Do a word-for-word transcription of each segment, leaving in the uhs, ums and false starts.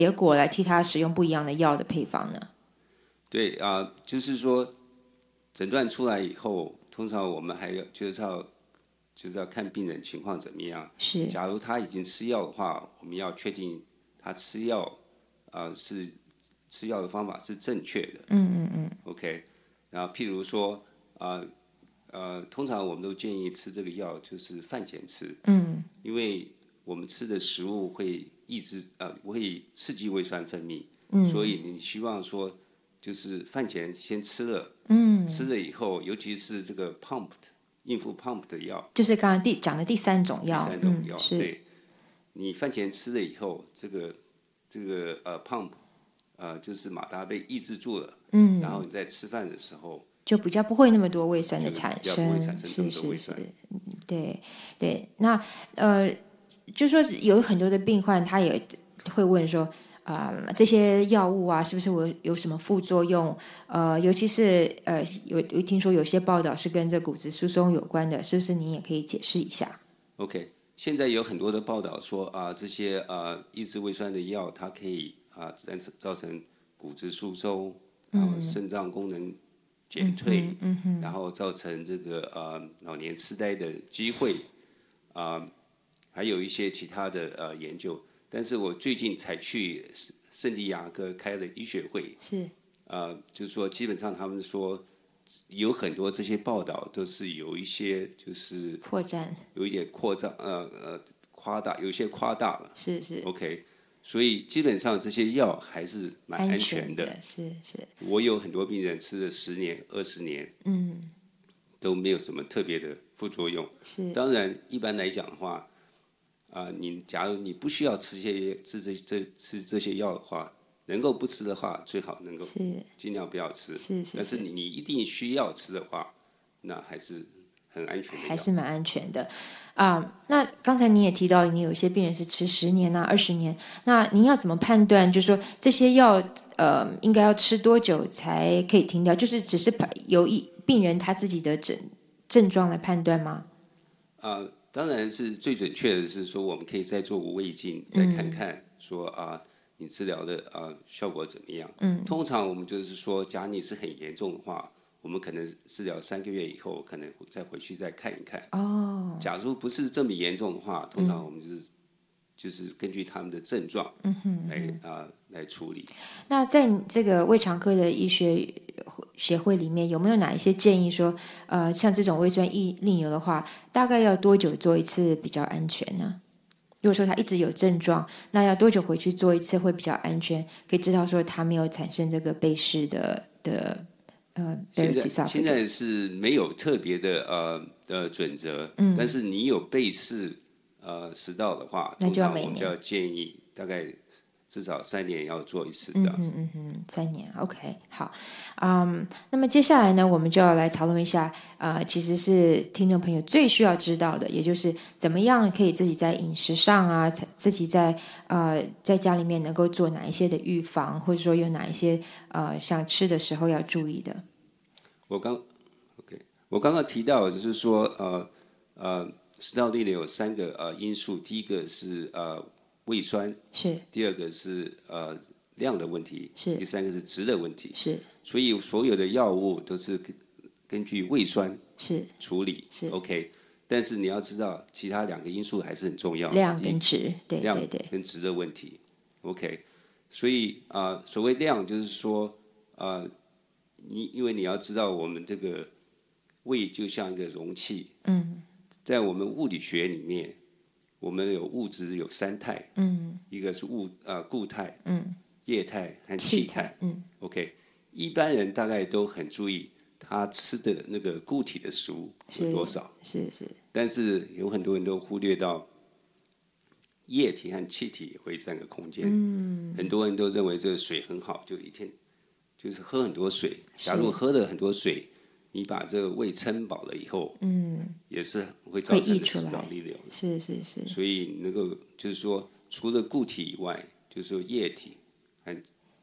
结果来替他使用不一样的药的配方呢？ 对啊、呃，就是说诊断出来以后，通常我们还要就是要就是要看病人情况怎么样。 是。 假如他已经吃药的话，我们要确定他吃药啊、呃、是吃药的方法是正确的。 嗯嗯嗯。 OK， 然后譬如说啊 呃, 呃，通常我们都建议吃这个药就是饭前吃。 嗯。 因为我们吃的食物会抑制呃会刺激胃酸分泌。 嗯。 所以你希望说就是饭前先吃了。 嗯。 吃了以后，尤其是这个 pump 应付 pump 的药， 就是刚刚第讲的第三种药。 第三种药， 嗯、 对，你饭前吃了以后，这个这个呃 pump 呃就是马达被抑制住了。嗯。然后你在吃饭的时候， 就比较不会那么多胃酸的产生， 比较不会产生这么多胃酸。 是是是，对对。那呃，就说有很多的病患，他也会问说，啊、呃，这些药物啊，是不是我有什么副作用？呃，尤其是呃，有有听说有些报道是跟这骨质疏松有关的，是不是您也可以解释一下 ？OK， 现在有很多的报道说啊、呃，这些呃抑制胃酸的药，它可以啊、呃、造成骨质疏松，然后肾脏功能减退， 嗯嗯、 然后造成这个呃老年痴呆的机会，啊、呃，还有一些其他的呃研究。但是我最近才去圣地亚哥开了医学会， 是， 呃，就是说基本上他们说有很多这些报道都是有一些就是破绽， 有一点扩张，呃呃夸大，有一些夸大了。 是是。 OK， 所以基本上这些药还是蛮安全的。 安全的是是。 我有很多病人吃了十年、二十年，嗯，都没有什么特别的副作用。 是。 当然，一般来讲的话，啊、呃，你假如你不需要吃这些吃这这吃这些药的话，能够不吃的话，最好能够尽量不要吃。 是是是。 但是你你一定需要吃的话，那还是很安全的药。 还是蛮安全的。啊、呃，那刚才你也提到，你有些病人是吃十年啊、二十年，那您要怎么判断？就是说这些药，呃，应该要吃多久才可以停掉？就是只是由一病人他自己的症症状来判断吗？ 啊、呃，当然是最准确的是说，我们可以再做无胃镜，再看看说啊、呃，你治疗的啊、呃、效果怎么样。嗯。通常我们就是说，假如你是很严重的话，我们可能治疗三个月以后，可能再回去再看一看。 哦。 假如不是这么严重的话，通常我们就是、嗯、就是根据他们的症状来、嗯嗯呃、来处理。 那在这个胃肠科的医学协会里面，有没有哪一些建议说，呃，像这种胃酸逆逆流的话，大概要多久做一次比较安全呢？如果说他一直有症状，那要多久回去做一次会比较安全？可以知道说他没有产生这个贝氏的的呃， 现在现在是没有特别的呃的准则，嗯，但是你有贝氏呃食道的话，通常我们就要建议大概至少三年要做一次这样子。 嗯嗯嗯，三年 ，OK， 好，嗯，那么接下来呢，我们就要来讨论一下，呃，其实是听众朋友最需要知道的，也就是怎么样可以自己在饮食上啊，自己在呃在家里面能够做哪一些的预防，或者说有哪一些呃像吃的时候要注意的。 我刚 OK， 我刚刚提到就是说，呃呃，食道逆流有三个呃因素，第一个是呃胃酸， 是； 第二个是呃量的问题， 是； 第三个是质的问题， 是。 所以所有的药物都是根据胃酸是处理， 是 OK。但是你要知道，其他两个因素还是很重要， 量跟质，对对对， 量跟质的问题 ，OK。所以啊、呃，所谓量就是说，呃。你因为你要知道，我们这个胃就像一个容器。嗯。在我们物理学里面，我们有物质有三态。嗯。一个是物呃固态。嗯。液态和气态。嗯。OK， 一般人大概都很注意他吃的那个固体的食物有多少。 是 是, 是。 但是有很多人都忽略到液体和气体也会占个空间。嗯。很多人都认为这个水很好，就一天。就是喝很多水，假如喝了很多水，你把这个胃撑饱了以后，嗯，也是会造成的食道逆流。 是是是。 所以能够就是说，除了固体以外，就是说液体和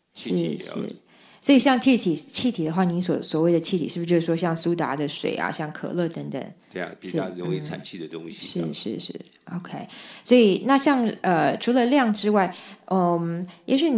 气体也要。 是是。所以像气体气体的话，您所所谓的气体，是不是就是说像苏打的水啊，像可乐等等？ 对啊，比较容易产气的东西。 嗯、是是是 ，OK。所以那像呃，除了量之外，嗯，也许